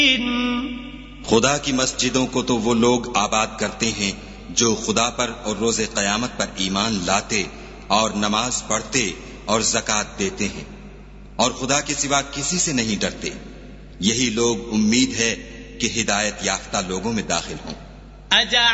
खुदा की मस्जिदों को तो वो लोग आबाद करते हैं जो खुदा पर और रोज़े क़यामत पर ईमान लाते और नमाज पढ़ते और ज़कात देते हैं और खुदा के सिवा किसी से नहीं डरते। यही लोग उम्मीद है कि हिदायत याफ्ता लोगों में दाखिल हों।